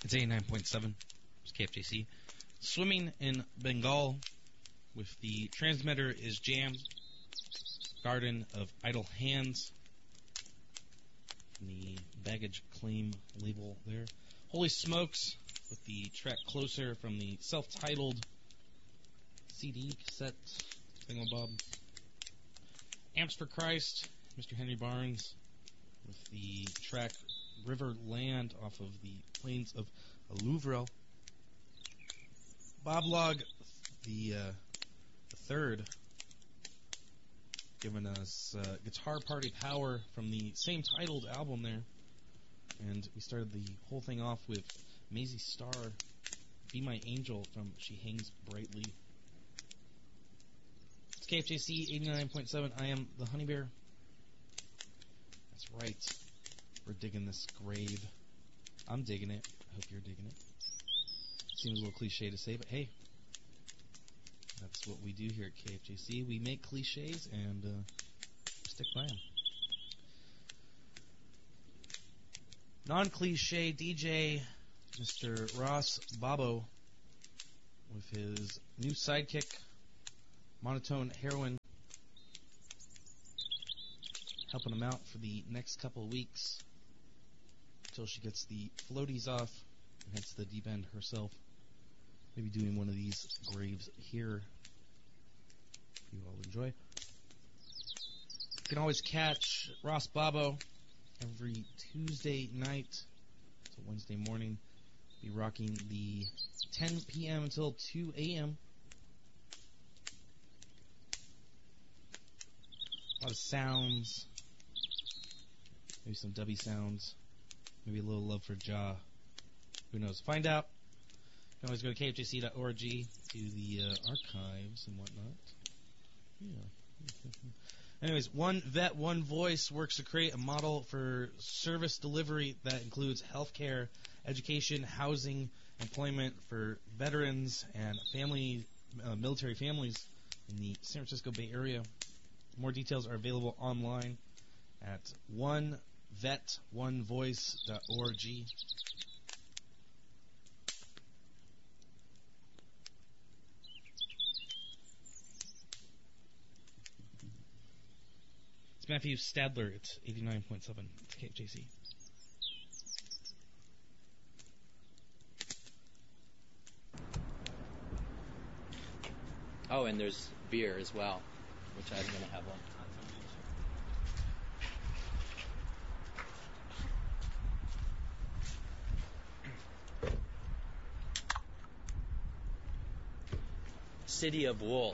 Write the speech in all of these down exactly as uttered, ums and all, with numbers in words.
It's eighty-nine point seven. It's K F J C. Swimming in Bengal with the transmitter is Jam. Garden of Idle Hands. The baggage claim label there. Holy Smokes with the track Closer from the self-titled C D cassette thingamabob. Amps for Christ, Mister Henry Barnes with the track River Land off of the Plains of Louvre. Bob Log, the, uh, the third, giving us uh, Guitar Party Power from the same titled album there. And we started the whole thing off with Maisie Starr, Be My Angel from She Hangs Brightly. It's K F J C eighty-nine point seven. I am the Honey Bear. That's right. We're digging this grave. I'm digging it. I hope you're digging it. Seems a little cliche to say, but hey, that's what we do here at K F J C. We make cliches and uh, stick by them. Non-cliche D J, Mister Ross Bobo, with his new sidekick, Monotone Heroin, helping him out for the next couple of weeks until she gets the floaties off and heads to the deep end herself. Maybe doing one of these graves here. If you all enjoy. You can always catch Ross Bobo every Tuesday night until Wednesday morning. Be rocking the ten p.m. until two a.m. A lot of sounds. Maybe some dubby sounds. Maybe a little love for Ja. Who knows? Find out. You can always go to K F J C dot org to the uh, archives and whatnot. Yeah. Anyways, One Vet, One Voice works to create a model for service delivery that includes healthcare, education, housing, employment for veterans and family, uh, military families in the San Francisco Bay Area. More details are available online at one vet one voice dot org. Matthew Stadler, it's eighty-nine point seven. It's K F J C. Oh, and there's beer as well, which I'm going to have one. City of Wool.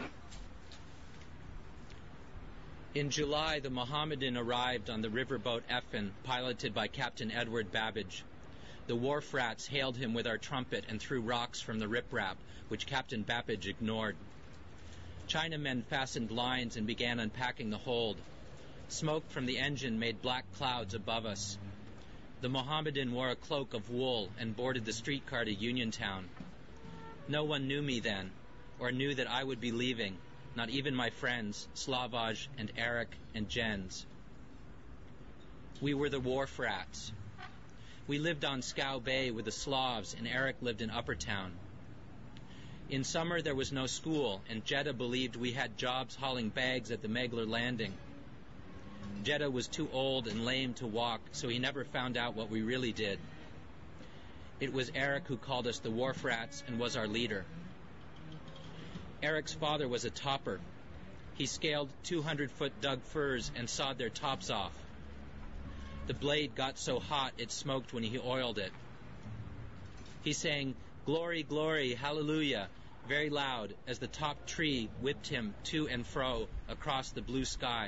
In July, the Mohammedan arrived on the riverboat Effin, piloted by Captain Edward Babbage. The wharf rats hailed him with our trumpet and threw rocks from the riprap, which Captain Babbage ignored. Chinamen fastened lines and began unpacking the hold. Smoke from the engine made black clouds above us. The Mohammedan wore a cloak of wool and boarded the streetcar to Uniontown. No one knew me then, or knew that I would be leaving. Not even my friends, Slavoj and Eric and Jens. We were the wharf rats. We lived on Scow Bay with the Slavs, and Eric lived in Uppertown. In summer there was no school, and Jetta believed we had jobs hauling bags at the Megler Landing. Jetta was too old and lame to walk, so he never found out what we really did. It was Eric who called us the wharf rats and was our leader. Eric's father was a topper. He scaled two hundred foot Doug firs and sawed their tops off. The blade got so hot it smoked when he oiled it. He sang, "Glory, glory, hallelujah," very loud as the top tree whipped him to and fro across the blue sky.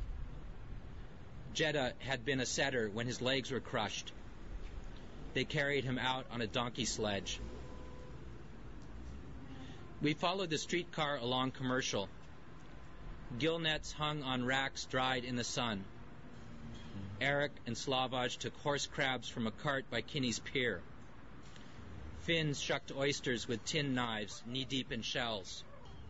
Jetta had been a setter when his legs were crushed. They carried him out on a donkey sledge. We followed the streetcar along Commercial. Gill nets hung on racks dried in the sun. Eric and Slavoj took horse crabs from a cart by Kinney's Pier. Finns shucked oysters with tin knives, knee-deep in shells.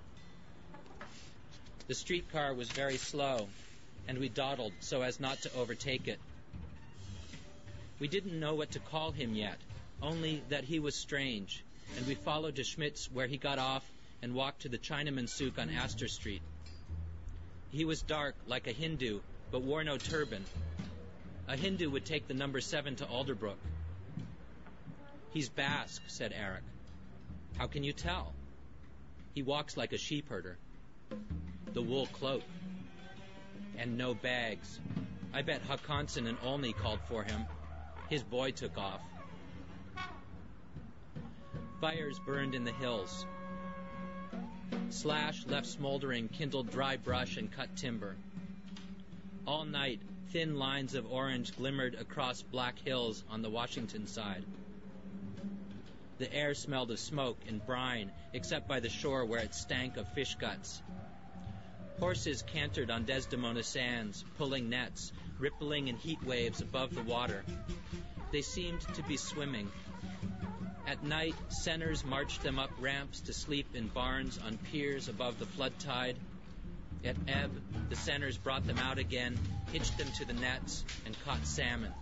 The streetcar was very slow, and we dawdled so as not to overtake it. We didn't know what to call him yet. only that he was strange, and we followed to Schmidt's, where he got off and walked to the Chinaman souk on Astor Street. He was dark, like a Hindu, but wore no turban. A Hindu would take the number seven to Alderbrook. He's Basque, said Eric. How can you tell? He walks like a sheepherder. The wool cloak. And no bags. I bet Hakanson and Olney called for him. His boy took off. Fires burned in the hills. Slash left smoldering, kindled dry brush and cut timber. All night, thin lines of orange glimmered across black hills on the Washington side. The air smelled of smoke and brine, except by the shore where it stank of fish guts. Horses cantered on Desdemona sands, pulling nets, rippling in heat waves above the water. They seemed to be swimming. At night, centers marched them up ramps to sleep in barns on piers above the flood tide. At ebb, the centers brought them out again, hitched them to the nets, and caught salmon.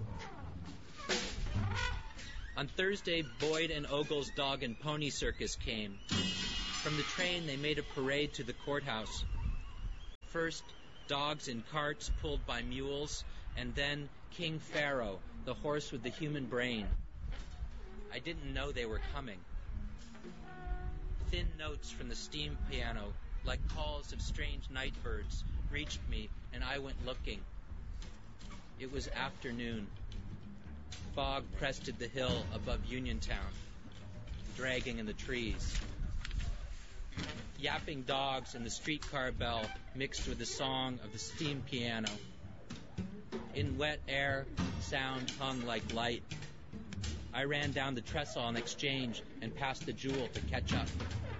On Thursday, Boyd and Ogle's dog and pony circus came. From the train, they made a parade to the courthouse. First, dogs in carts pulled by mules, and then King Pharaoh, the horse with the human brain. I didn't know they were coming. Thin notes from the steam piano, like calls of strange night birds, reached me, and I went looking. It was afternoon. Fog crested the hill above Uniontown, dragging in the trees. Yapping dogs and the streetcar bell mixed with the song of the steam piano. In wet air, sound hung like light. I ran down the trestle on Exchange and past the Jewel to catch up.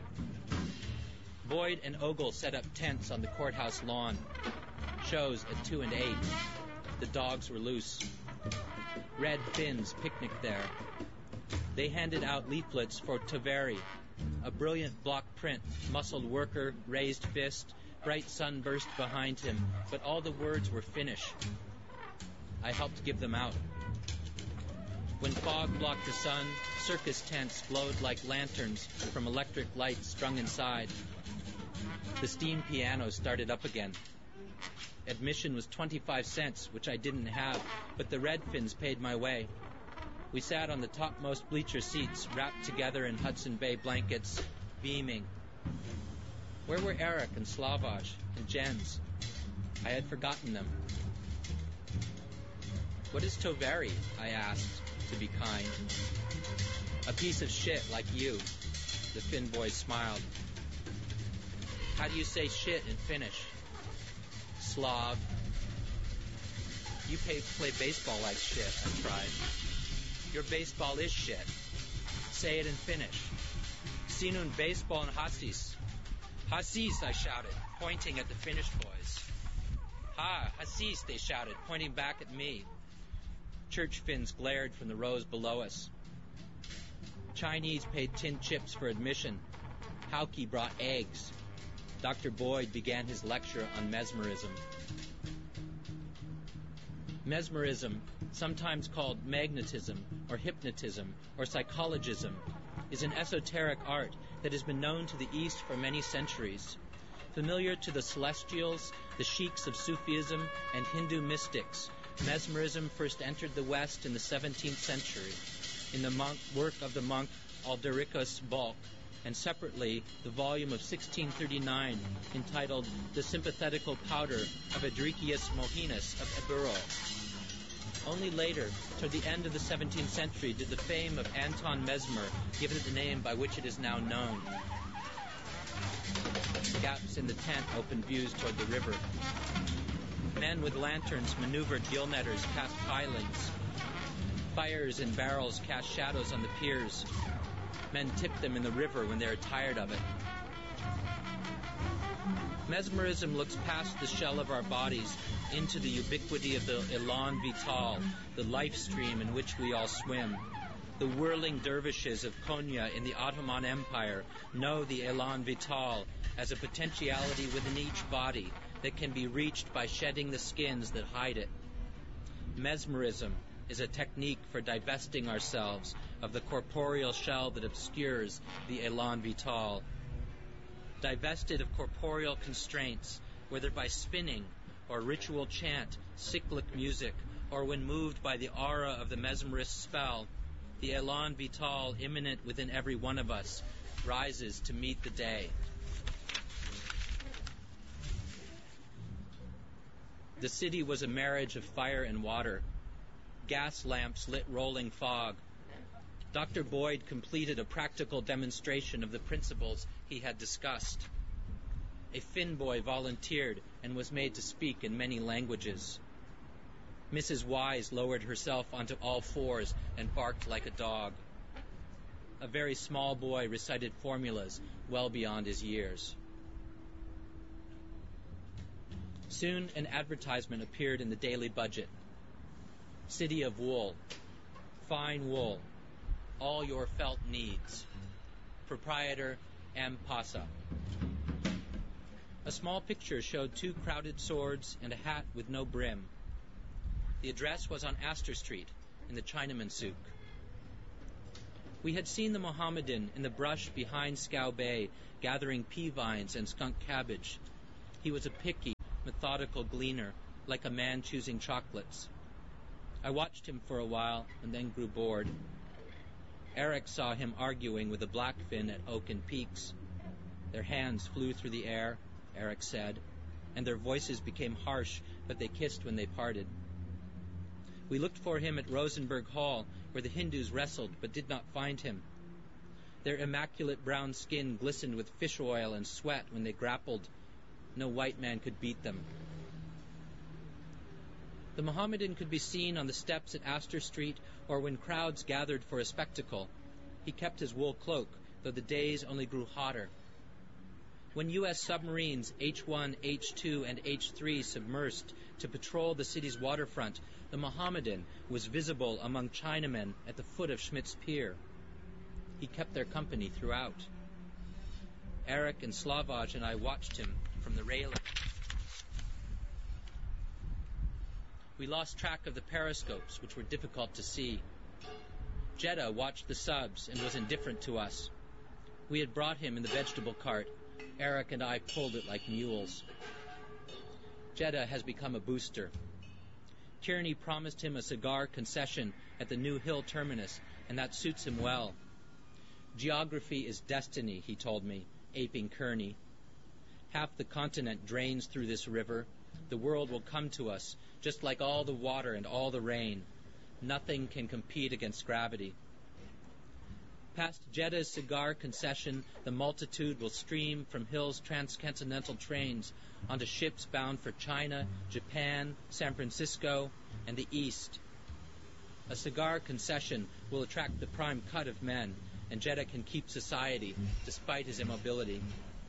Boyd and Ogle set up tents on the courthouse lawn. Shows at two and eight. The dogs were loose. Red Finns picnicked there. They handed out leaflets for Toveri, a brilliant block print, muscled worker, raised fist, bright sunburst behind him, but all the words were Finnish. I helped give them out. When fog blocked the sun, circus tents glowed like lanterns from electric lights strung inside. The steam piano started up again. Admission was twenty-five cents, which I didn't have, but the Red Finns paid my way. We sat on the topmost bleacher seats, wrapped together in Hudson Bay blankets, beaming. Where were Eric and Slavoj and Jens? I had forgotten them. What is Toveri? I asked, to be kind. A piece of shit like you. The Finn boy smiled. How do you say shit in Finnish? Slav. You pay, play baseball like shit, I tried. Your baseball is shit. Say it in Finnish. Sinun baseball in Hasis. Hasis, I shouted, pointing at the Finnish boys. Ha, Hasis, they shouted, pointing back at me. Church Finns glared from the rows below us. Chinese paid tin chips for admission. Hauke brought eggs. Doctor Boyd began his lecture on mesmerism. Mesmerism, sometimes called magnetism or hypnotism or psychologism, is an esoteric art that has been known to the East for many centuries. Familiar to the celestials, the sheiks of Sufism, and Hindu mystics, mesmerism first entered the West in the seventeenth century in the monk, work of the monk Aldericus Balk, and separately the volume of sixteen thirty-nine entitled The Sympathetical Powder of Adricius Mohinus of Eburo. Only later, toward the end of the seventeenth century, did the fame of Anton Mesmer give it the name by which it is now known. Gaps in the tent opened views toward the river. Men with lanterns maneuvered gill netters past pilings. Fires in barrels cast shadows on the piers. Men tip them in the river when they are tired of it. Mesmerism looks past the shell of our bodies into the ubiquity of the Elan Vital, the life stream in which we all swim. The whirling dervishes of Konya in the Ottoman Empire know the Elan Vital as a potentiality within each body that can be reached by shedding the skins that hide it. Mesmerism, is a technique for divesting ourselves of the corporeal shell that obscures the élan vital. Divested of corporeal constraints, whether by spinning or ritual chant, cyclic music, or when moved by the aura of the mesmerist spell, the élan vital immanent within every one of us rises to meet the day. The city was a marriage of fire and water. Gas lamps lit rolling fog. Doctor Boyd completed a practical demonstration of the principles he had discussed. A Finn boy volunteered and was made to speak in many languages. Missus Wise lowered herself onto all fours and barked like a dog. A very small boy recited formulas well beyond his years. Soon an advertisement appeared in the daily budget. City of wool. Fine wool. All your felt needs. Proprietor M. Pasa. A small picture showed two crowded swords and a hat with no brim. The address was on Astor Street, in the Chinaman souk. We had seen the Mohammedan in the brush behind Scow Bay, gathering pea vines and skunk cabbage. He was a picky, methodical gleaner, like a man choosing chocolates. I watched him for a while and then grew bored. Eric saw him arguing with a Blackfin at Oaken Peaks. Their hands flew through the air, Eric said, and their voices became harsh, but they kissed when they parted. We looked for him at Rosenberg Hall, where the Hindus wrestled, but did not find him. Their immaculate brown skin glistened with fish oil and sweat when they grappled. No white man could beat them. The Mohammedan could be seen on the steps at Astor Street or when crowds gathered for a spectacle. He kept his wool cloak, though the days only grew hotter. When U S submarines H one, H two, and H three submersed to patrol the city's waterfront, the Mohammedan was visible among Chinamen at the foot of Schmidt's Pier. He kept their company throughout. Eric and Slavoj and I watched him from the railing. We lost track of the periscopes, which were difficult to see. Jeddah watched the subs and was indifferent to us. We had brought him in the vegetable cart. Eric and I pulled it like mules. Jeddah has become a booster. Kearney promised him a cigar concession at the New Hill terminus, and that suits him well. Geography is destiny, he told me, aping Kearney. Half the continent drains through this river. The world will come to us, just like all the water and all the rain. Nothing can compete against gravity. Past Jeddah's cigar concession, the multitude will stream from Hill's transcontinental trains onto ships bound for China, Japan, San Francisco, and the East. A cigar concession will attract the prime cut of men, and Jeddah can keep society despite his immobility.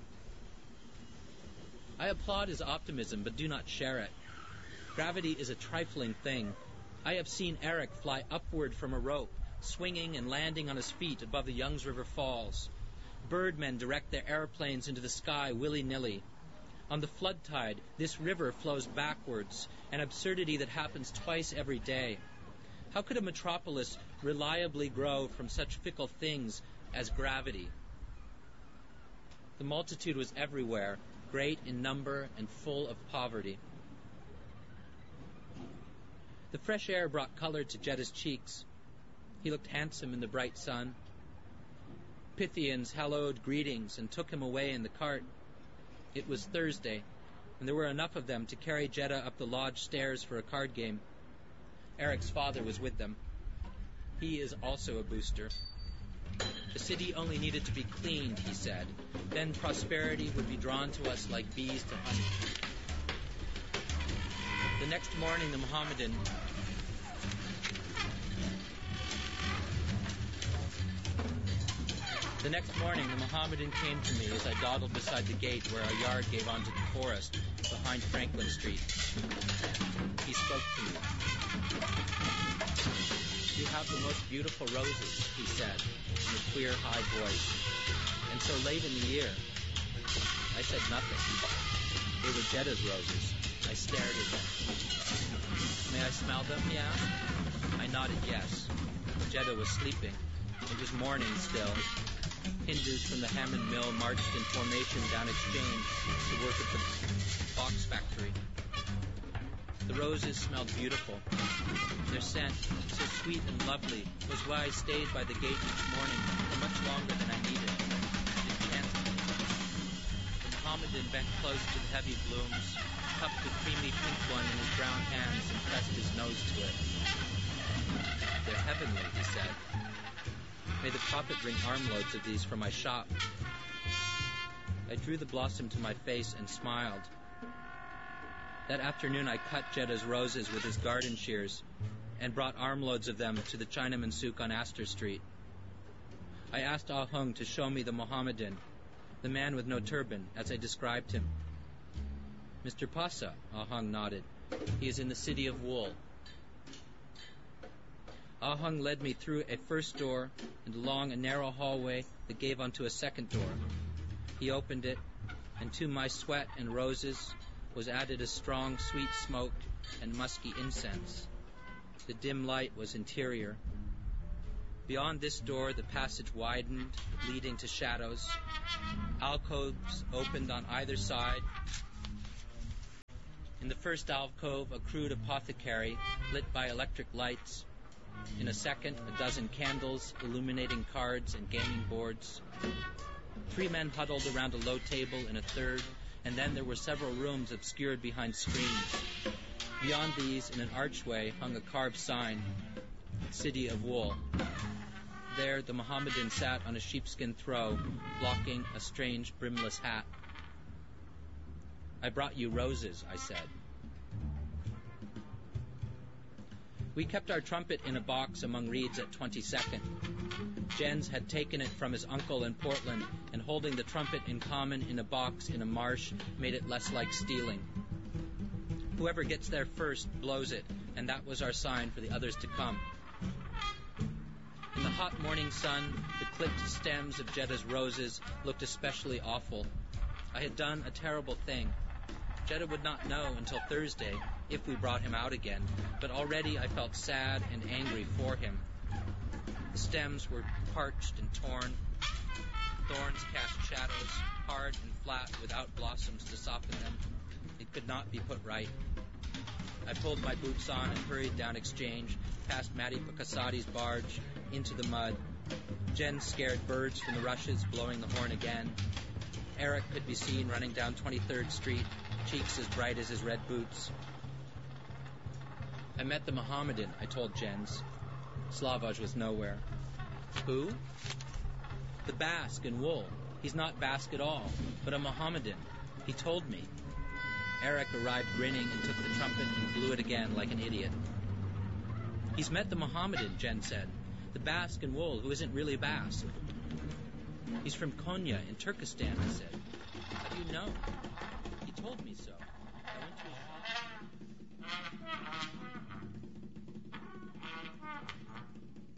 I applaud his optimism, but do not share it. Gravity is a trifling thing. I have seen Eric fly upward from a rope, swinging and landing on his feet above the Youngs River Falls. Birdmen direct their airplanes into the sky willy-nilly. On the flood tide, this river flows backwards, an absurdity that happens twice every day. How could a metropolis reliably grow from such fickle things as gravity? The multitude was everywhere, great in number and full of poverty. The fresh air brought color to Jeddah's cheeks. He looked handsome in the bright sun. Pythians hallowed greetings and took him away in the cart. It was Thursday, and there were enough of them to carry Jeddah up the lodge stairs for a card game. Eric's father was with them. He is also a booster. The city only needed to be cleaned, he said. Then prosperity would be drawn to us like bees to honey. The next morning, the Mohammedan The next morning, the Mohammedan came to me as I dawdled beside the gate where our yard gave onto the forest behind Franklin Street. He spoke to me. "You have the most beautiful roses," he said, in a clear, high voice. "And so late in the year." I said nothing. They were Jeddah's roses. I stared at them. "May I smell them?" he asked. I nodded yes. Jeddah was sleeping. It was morning still. Hindus from the Hammond Mill marched in formation down Exchange to work at the box factory. The roses smelled beautiful. Their scent, so sweet and lovely, was why I stayed by the gate each morning for much longer than I needed. It enchanted me. The Mohammedan bent close to the heavy blooms, cupped the creamy pink one in his brown hands and pressed his nose to it. They're heavenly, he said. May the Prophet bring armloads of these from my shop. I drew the blossom to my face and smiled. That afternoon I cut Jeddah's roses with his garden shears and brought armloads of them to the Chinaman souk on Astor Street. I asked Ah Hung to show me the Mohammedan, the man with no turban, as I described him. Mister Pasa, Ah Hung nodded. He is in the city of wool. Ah Hung led me through a first door and along a narrow hallway that gave onto a second door. He opened it, and to my sweat and roses was added a strong, sweet smoke and musky incense. The dim light was interior. Beyond this door, the passage widened, leading to shadows. Alcoves opened on either side. In the first alcove, a crude apothecary lit by electric lights. In a second, a dozen candles illuminating cards and gaming boards. Three men huddled around a low table in a third, and then there were several rooms obscured behind screens. Beyond these, in an archway, hung a carved sign, City of Wool. There, the Mohammedan sat on a sheepskin throw, blocking a strange brimless hat. I brought you roses, I said. We kept our trumpet in a box among reeds at twenty-second. Jens had taken it from his uncle in Portland, and holding the trumpet in common in a box in a marsh made it less like stealing. Whoever gets there first blows it, and that was our sign for the others to come. In the hot morning sun, the clipped stems of Jeddah's roses looked especially awful. I had done a terrible thing. Jeddah would not know until Thursday if we brought him out again, but already I felt sad and angry for him. The stems were parched and torn. Thorns cast shadows, hard and flat, without blossoms to soften them. It could not be put right. I pulled my boots on and hurried down Exchange, past Matty Picasati's barge, into the mud. Jen scared birds from the rushes, blowing the horn again. Eric could be seen running down twenty-third Street, cheeks as bright as his red boots. I met the Mohammedan, I told Jens. Slavoj was nowhere. Who? The Basque in wool. He's not Basque at all, but a Mohammedan. He told me. Eric arrived grinning and took the trumpet and blew it again like an idiot. He's met the Mohammedan, Jen said. The Basque in wool, who isn't really Basque. He's from Konya in Turkestan, I said. How do you know? He told me so. I went to his